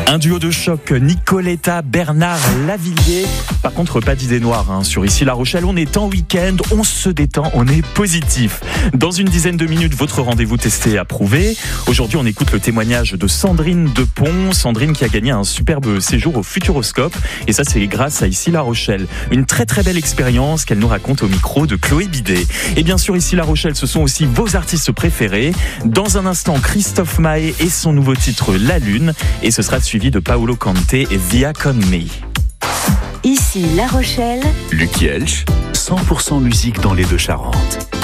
Un duo de choc, Nicoletta, Bernard Lavilliers. Par contre, pas d'idée noire sur Ici La Rochelle. On est en week-end, on se détend, on est positif. Dans une dizaine de minutes, votre rendez-vous testé et approuvé. Aujourd'hui, on écoute le témoignage de Sandrine Depont. Sandrine qui a gagné un superbe séjour au Futuroscope. Et ça, c'est grâce à Ici La Rochelle. Une très très belle expérience qu'elle nous raconte au micro de Chloé Bidet. Et bien sûr, Ici La Rochelle, ce sont aussi vos artistes préférés. Dans un instant, Christophe Maé et son nouveau titre La Lune. Et ce sera suivi de Paolo Conte et Via Con Me. Ici La Rochelle. Luc Elch, 100% musique dans les Deux-Charentes.